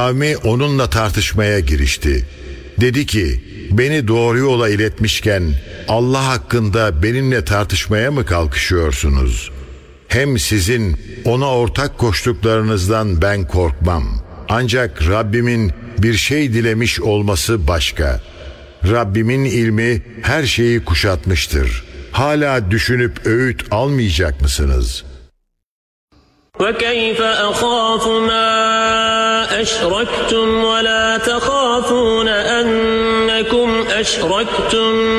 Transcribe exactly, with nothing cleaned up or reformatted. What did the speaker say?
kavmi onunla tartışmaya girişti. Dedi ki, beni doğru yola iletmişken Allah hakkında benimle tartışmaya mı kalkışıyorsunuz? Hem sizin ona ortak koştuklarınızdan ben korkmam. Ancak Rabbimin bir şey dilemiş olması başka. Rabbimin ilmi her şeyi kuşatmıştır. Hala düşünüp öğüt almayacak mısınız? وَكَيْفَ أَخَافُ مَا أَشْرَكْتُمْ وَلَا تَخَافُونَ أَنَّكُمْ أَشْرَكْتُمْ